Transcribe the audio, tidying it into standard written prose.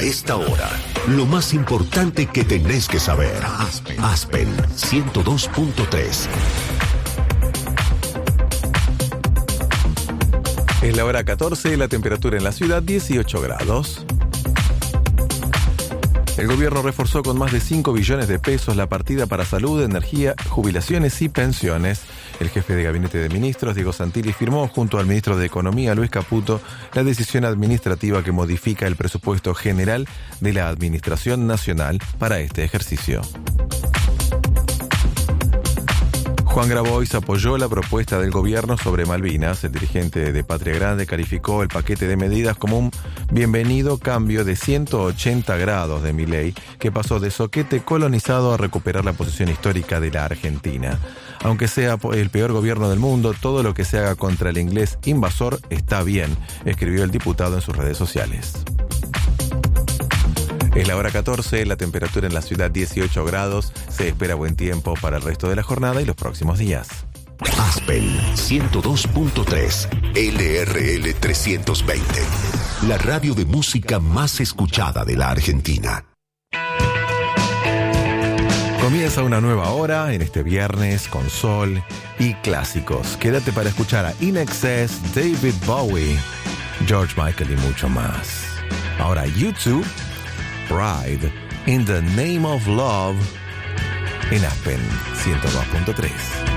esta hora, lo más importante que tenés que saber. Aspen 102.3. Es la hora 14, la temperatura en la ciudad 18 grados. El gobierno reforzó con más de 5 billones de pesos la partida para salud, energía, jubilaciones y pensiones. El jefe de Gabinete de Ministros, Diego Santilli, firmó junto al ministro de Economía, Luis Caputo, la decisión administrativa que modifica el presupuesto general de la Administración Nacional para este ejercicio. Juan Grabois apoyó la propuesta del gobierno sobre Malvinas. El dirigente de Patria Grande calificó el paquete de medidas como un bienvenido cambio de 180 grados de Milei, que pasó de soquete colonizado a recuperar la posición histórica de la Argentina. Aunque sea el peor gobierno del mundo, todo lo que se haga contra el inglés invasor está bien, escribió el diputado en sus redes sociales. Es la hora 14, la temperatura en la ciudad 18 grados. Se espera buen tiempo para el resto de la jornada y los próximos días. Aspen 102.3, LRL 320. La radio de música más escuchada de la Argentina. Comienza una nueva hora en este viernes con sol y clásicos. Quédate para escuchar a In Excess, David Bowie, George Michael y mucho más. Ahora YouTube, Pride, In the Name of Love, en Aspen 102.3.